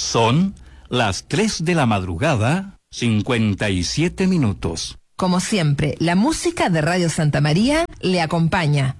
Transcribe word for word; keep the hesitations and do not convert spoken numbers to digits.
Son las tres de la madrugada, cincuenta y siete minutos. Como siempre, la música de Radio Santa María le acompaña.